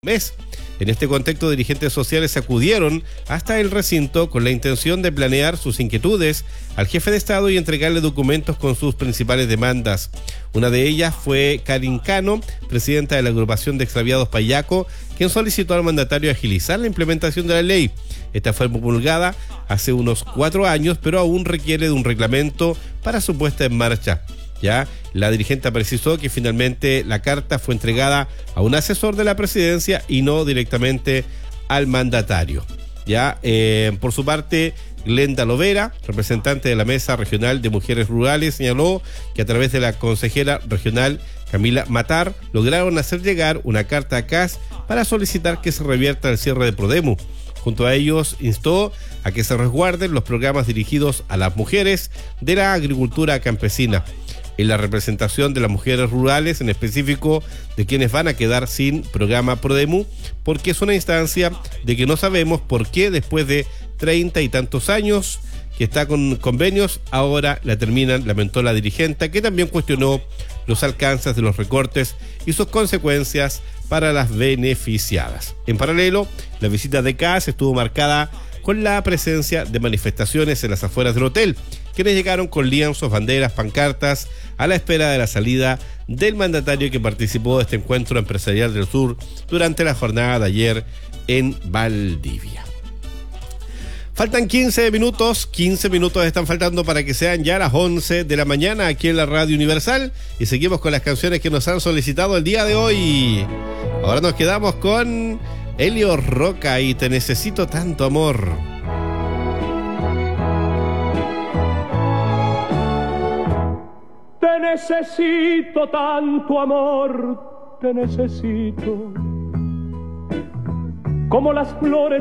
mes. En este contexto, dirigentes sociales acudieron hasta el recinto con la intención de planear sus inquietudes al jefe de Estado y entregarle documentos con sus principales demandas. Una de ellas fue Karin Cano, presidenta de la agrupación de extraviados Payaco, quien solicitó al mandatario agilizar la implementación de la ley. Esta fue promulgada hace unos 4 años, pero aún requiere de un reglamento para su puesta en marcha. Ya, la dirigente precisó que finalmente la carta fue entregada a un asesor de la presidencia y no directamente al mandatario. Ya, por su parte, Glenda Lovera, representante de la Mesa Regional de Mujeres Rurales, señaló que a través de la consejera regional Camila Matar lograron hacer llegar una carta a CAS para solicitar que se revierta el cierre de Prodemu. Junto a ellos instó a que se resguarden los programas dirigidos a las mujeres de la agricultura campesina. En la representación de las mujeres rurales, en específico de quienes van a quedar sin programa Prodemu, porque es una instancia de que no sabemos por qué después de 30 y tantos años que está con convenios, ahora la terminan, lamentó la dirigente, que también cuestionó los alcances de los recortes y sus consecuencias para las beneficiadas. En paralelo, la visita de CAS estuvo marcada con la presencia de manifestaciones en las afueras del hotel, quienes llegaron con lienzos, banderas, pancartas, a la espera de la salida del mandatario que participó de este encuentro empresarial del sur durante la jornada de ayer en Valdivia. Faltan 15 minutos están faltando para que sean ya las 11 de la mañana aquí en la Radio Universal y seguimos con las canciones que nos han solicitado el día de hoy. Ahora nos quedamos con Elio Roca y Te Necesito Tanto Amor. Te necesito tanto amor, te necesito como las flores